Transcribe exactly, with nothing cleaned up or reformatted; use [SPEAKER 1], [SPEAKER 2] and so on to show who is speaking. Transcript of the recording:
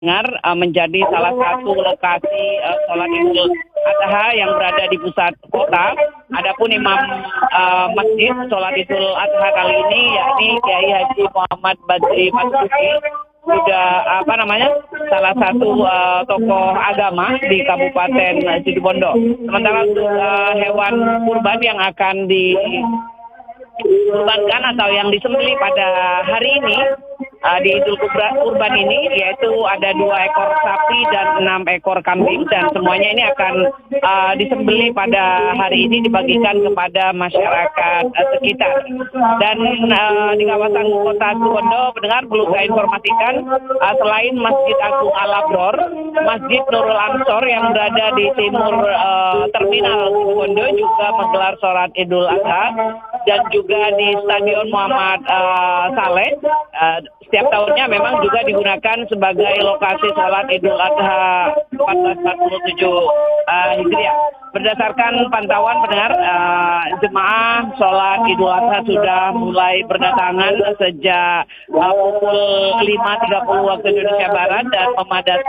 [SPEAKER 1] dengar uh, menjadi salah satu lokasi uh, sholat Idul Adha yang berada di pusat kota. Adapun imam uh, masjid sholat Idul Adha kali ini yakni Kiai Haji Muhammad Badri Masuki, juga apa namanya salah satu uh, tokoh agama di Kabupaten Situbondo. Sementara untuk uh, hewan kurban yang akan dikurbankan atau yang disembelih pada hari ini uh, di Idul Kurban ini, yaitu ada dua ekor sapi dan enam ekor kambing, dan semuanya ini akan uh, disembelih pada hari ini dibagikan kepada masyarakat uh, sekitar. Dan uh, di kawasan kota Situbondo, pendengar perlu saya informasikan, uh, selain Masjid Agung Al-Abror, Masjid Nurul Ansor yang berada di timur uh, terminal Situbondo juga menggelar sholat Idul Adha, dan juga di Stadion Muhammad uh, Saleh uh, setiap tahunnya memang juga digunakan sebagai lokasi sholat Idul Adha seribu empat ratus empat puluh tujuh uh, Hijriah. Berdasarkan pantauan pendengar, uh, jemaah sholat Idul Adha sudah mulai berdatangan sejak uh, pukul lima tiga puluh waktu Indonesia Barat dan memadati